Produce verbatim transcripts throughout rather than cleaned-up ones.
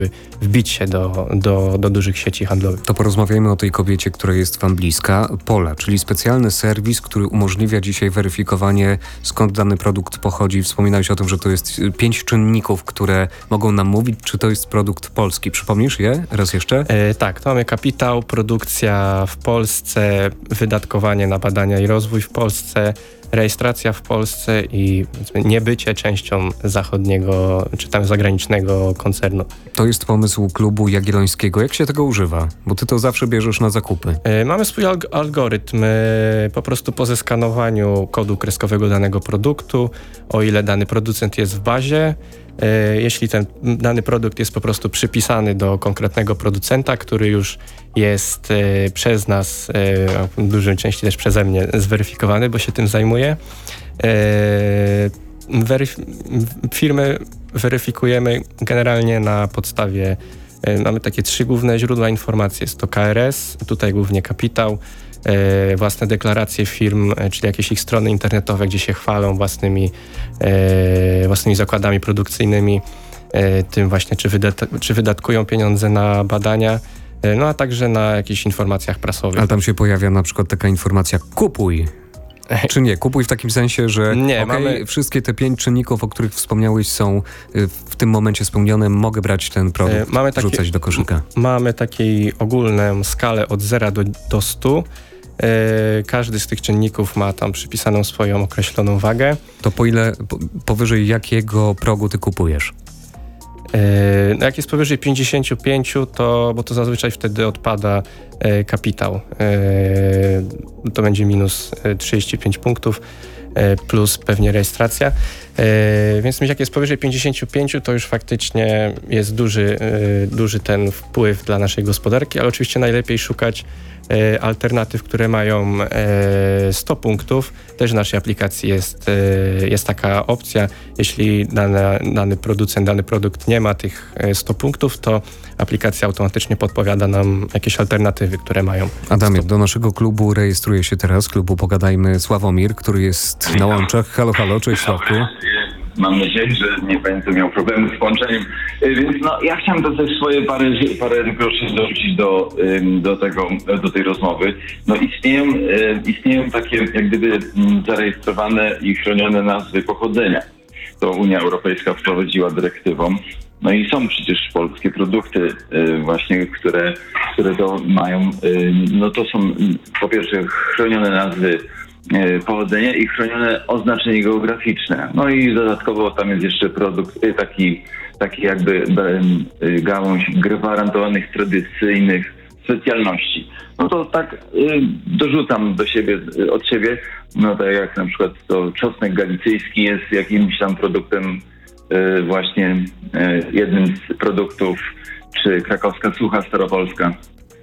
wbić się do, do, do dużych sieci handlowych. To porozmawiajmy o tej kobiecie, która jest wam bliska. Pola, czyli specjalny serwis, który umożliwia dzisiaj weryfikowanie, skąd dany produkt pochodzi. Wspominałeś o tym, że to jest pięć czynników, które mogą nam mówić, czy to jest produkt polski. Przypomnisz je raz jeszcze? E, tak, to mamy kapitał, produkcja w Polsce, wydatkowanie na badania i rozwój w Polsce, rejestracja w Polsce i niebycie częścią zachodniego czy tam zagranicznego koncernu. To jest pomysł Klubu Jagiellońskiego. Jak się tego używa? Bo ty to zawsze bierzesz na zakupy. Yy, mamy swój alg- algorytm. Yy, po prostu po zeskanowaniu kodu kreskowego danego produktu, o ile dany producent jest w bazie, yy, jeśli ten dany produkt jest po prostu przypisany do konkretnego producenta, który już jest yy, przez nas, yy, w dużej części też przeze mnie zweryfikowany, bo się tym zajmuję. Yy, weryf- firmy weryfikujemy generalnie na podstawie, yy, mamy takie trzy główne źródła informacji. Jest to K R S, tutaj głównie kapitał, yy, własne deklaracje firm, yy, czyli jakieś ich strony internetowe, gdzie się chwalą własnymi, yy, własnymi zakładami produkcyjnymi, yy, tym właśnie, czy, wydat- czy wydatkują pieniądze na badania, yy, no a także na jakichś informacjach prasowych. Ale tam się pojawia na przykład taka informacja: kupuj. Czy nie? Kupuj w takim sensie, że nie, okay, mamy... wszystkie te pięć czynników, o których wspomniałeś, są w tym momencie spełnione, mogę brać ten produkt, mamy taki, wrzucać do koszyka. Mamy taką ogólną skalę od zera do, do stu. Yy, każdy z tych czynników ma tam przypisaną swoją określoną wagę. To po ile, po, powyżej jakiego progu ty kupujesz? Yy, no jak jest powyżej pięćdziesięciu pięciu, to, bo to zazwyczaj wtedy odpada yy, kapitał. Yy, to będzie minus trzydzieści pięć punktów, yy, plus pewnie rejestracja. Yy, więc jak jest powyżej pięćdziesięciu pięciu, to już faktycznie jest duży, yy, duży ten wpływ dla naszej gospodarki, ale oczywiście najlepiej szukać yy, alternatyw, które mają yy, sto punktów. Też w naszej aplikacji jest, yy, jest taka opcja. Jeśli dana, dany producent, dany produkt nie ma tych stu punktów, to aplikacja automatycznie podpowiada nam jakieś alternatywy, które mają. Adamie, do naszego klubu rejestruje się teraz, klubu Pogadajmy, Sławomir, który jest na łączach. Halo, halo, cześć Sławku. Mam nadzieję, że nie będę miał problemu z połączeniem. Więc no, ja chciałem do też swoje parę, parę groszy dorzucić do, do, tego, do tej rozmowy. No istnieją, istnieją takie jak gdyby zarejestrowane i chronione nazwy pochodzenia. To Unia Europejska wprowadziła dyrektywą. No i są przecież polskie produkty właśnie, które, które to mają. No to są po pierwsze chronione nazwy pochodzenia i chronione oznaczenie geograficzne. No i dodatkowo tam jest jeszcze produkt, taki, taki jakby gałąź gwarantowanych tradycyjnych specjalności. No to tak dorzucam do siebie, od siebie, no tak jak na przykład to czosnek galicyjski jest jakimś tam produktem właśnie jednym z produktów, czy krakowska sucha staropolska.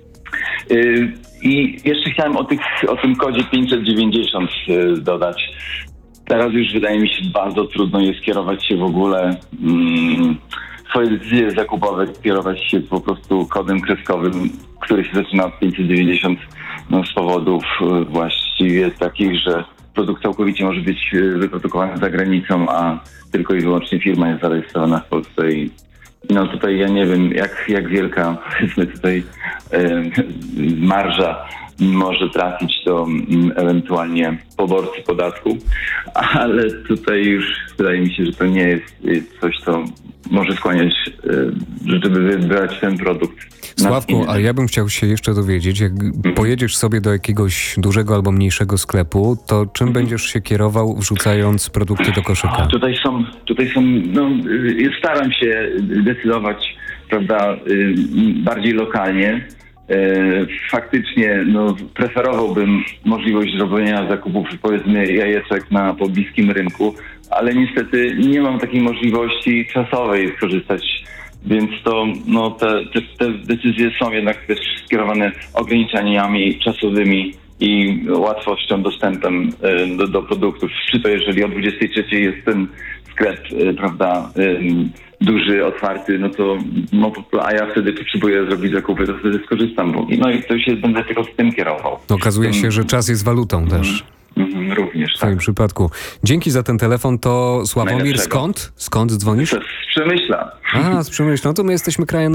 I jeszcze chciałem o, tych, o tym kodzie pięćset dziewięćdziesiąt dodać. Teraz już wydaje mi się bardzo trudno jest kierować się w ogóle, mm, swoje decyzje zakupowe kierować się po prostu kodem kreskowym, który się zaczyna od pięćset dziewięćdziesiąt, no, z powodów właściwie takich, że produkt całkowicie może być wyprodukowany za granicą, a tylko i wyłącznie firma jest zarejestrowana w Polsce i no tutaj ja nie wiem, jak, jak wielka, powiedzmy tutaj, e, marża może trafić do m, ewentualnie poborcy podatku, ale tutaj już wydaje mi się, że to nie jest coś, co może skłaniać, e, żeby wybrać ten produkt. Sławku, a ja bym chciał się jeszcze dowiedzieć, jak mhm. pojedziesz sobie do jakiegoś dużego albo mniejszego sklepu, to czym mhm. będziesz się kierował, wrzucając produkty do koszyka? Tutaj są, tutaj są, no staram się decydować, prawda, bardziej lokalnie. Faktycznie, no, preferowałbym możliwość zrobienia zakupów, powiedzmy, jajeczek na pobliskim rynku, ale niestety nie mam takiej możliwości czasowej skorzystać. Więc to, no, te, te, te decyzje są jednak też skierowane ograniczeniami czasowymi i łatwością dostępem do, do produktów. Czy to jeżeli o dwudziestej trzeciej jest ten sklep, prawda, duży, otwarty, no to, no, a ja wtedy potrzebuję zrobić zakupy, to wtedy skorzystam. Bo, no i to się będę tylko z tym kierował. Okazuje się, że czas jest walutą też. Mm, również, w twoim tak. przypadku. Dzięki za ten telefon. To Sławomir, skąd? Skąd dzwonisz? Z Przemyśla. A, z Przemyśla. No to my jesteśmy krajem